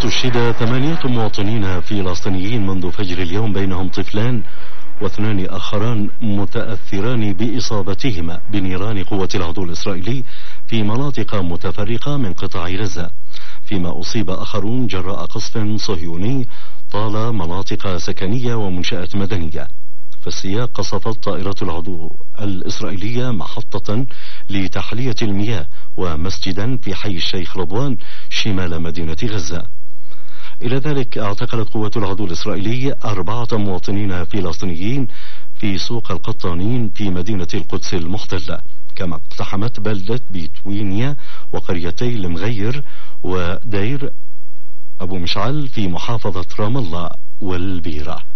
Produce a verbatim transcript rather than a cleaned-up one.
استشهد ثمانية مواطنين فلسطينيين منذ فجر اليوم، بينهم طفلان واثنان آخران متأثران بإصابتهما بنيران قوة العدو الإسرائيلي في مناطق متفرقة من قطاع غزة، فيما أصيب آخرون جراء قصف صهيوني طال مناطق سكنية ومنشآت مدنية. في السياق قصفت طائرة العدو الإسرائيلية محطة لتحلية المياه ومسجدا في حي الشيخ رضوان شمال مدينة غزة. إلى ذلك اعتقلت قوة العدو الإسرائيلي أربعة مواطنين فلسطينيين في سوق القطانين في مدينة القدس المحتلة، كما اقتحمت بلدة بيتوينيا وقريتي المغير ودير أبو مشعل في محافظة رام الله والبيرة.